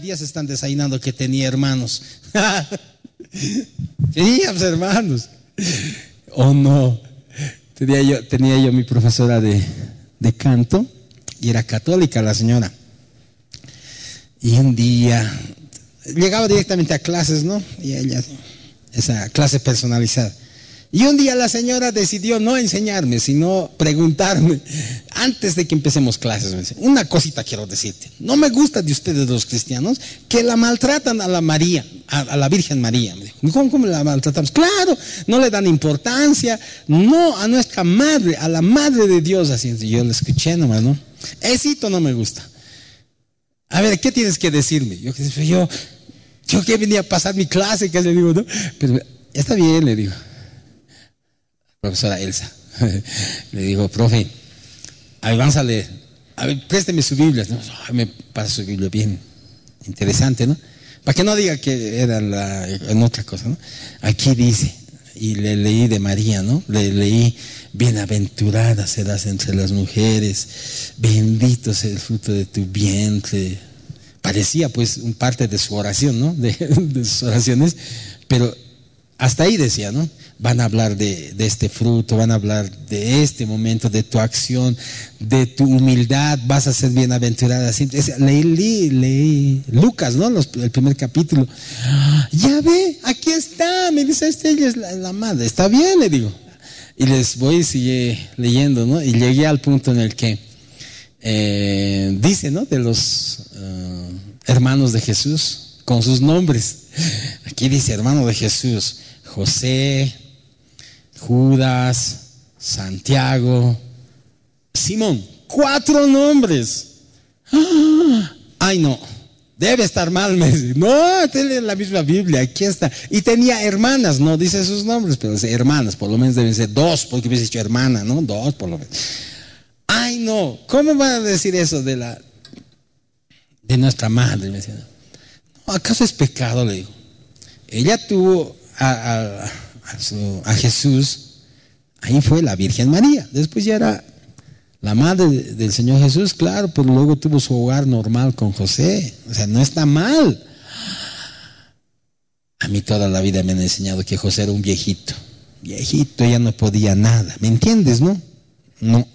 ya se están desayunando que tenía hermanos. Tenía hermanos. ¿O no? Tenía yo mi profesora de canto, y era católica la señora. Y un día llegaba directamente a clases, ¿no? Y ella, esa clase personalizada. Y un día la señora decidió no enseñarme, sino preguntarme, antes de que empecemos clases, me dice, una cosita quiero decirte. No me gusta de ustedes los cristianos que la maltratan a la María, a la Virgen María. Me dijo, ¿cómo la maltratamos? Claro, no le dan importancia, no a nuestra madre, a la madre de Dios. Así yo le escuché nomás, ¿no? Esito no me gusta. A ver, ¿qué tienes que decirme? Yo que venía a pasar mi clase, que le digo, ¿no? Pero está bien, le digo. Profesora Elsa, le digo, profe, a ver, vamos a leer, a ver, présteme su Biblia. No, me pasa su Biblia bien interesante, ¿no? Para que no diga que era en otra cosa, ¿no? Aquí dice, y le leí de María, ¿no? Le leí, bienaventurada serás entre las mujeres, bendito sea el fruto de tu vientre. Parecía pues un parte de su oración, ¿no? De sus oraciones, pero hasta ahí decía, ¿no? Van a hablar de este fruto, van a hablar de este momento, de tu acción, de tu humildad, vas a ser bienaventurada. Leí Lucas, ¿no? El primer capítulo. Ya ve, aquí está, me dice, ella es la madre. Está bien, le digo. Y les voy, sigue leyendo, ¿no? Y llegué al punto en el que dice, ¿no? De los hermanos de Jesús, con sus nombres. Aquí dice, hermano de Jesús, José, Judas, Santiago, Simón. 4 nombres. Ay, no, debe estar mal, me dice. No, tiene la misma Biblia, aquí está. Y tenía hermanas, no dice sus nombres, pero dice hermanas, por lo menos deben ser 2, porque me has dicho hermana, ¿no? 2 por lo menos. Ay, no, ¿cómo van a decir eso de nuestra madre? Me decía, no, ¿acaso es pecado? Le digo. Ella tuvo a Jesús, ahí fue la Virgen María, después ya era la madre del Señor Jesús, claro, pero luego tuvo su hogar normal con José, o sea, no está mal. A mí toda la vida me han enseñado que José era un viejito, ya no podía nada, ¿me entiendes, no? No,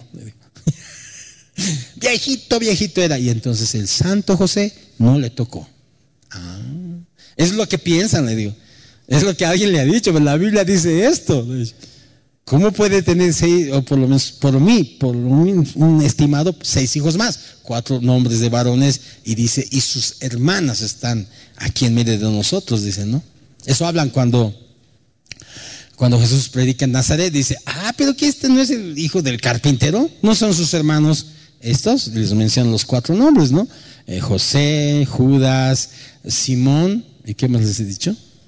viejito era, y entonces el santo José no le tocó. Es lo que piensan, le digo. Es lo que alguien le ha dicho, pero la Biblia dice esto. ¿Cómo puede tener 6, o por lo menos por un estimado 6 hijos más? 4 nombres de varones, y dice, y sus hermanas están aquí en medio de nosotros, dicen, ¿no? Eso hablan cuando Jesús predica en Nazaret, dice, pero que este no es el hijo del carpintero, no son sus hermanos estos, les mencionan los 4 nombres, ¿no? José, Judas, Simón, ¿y qué más les he dicho?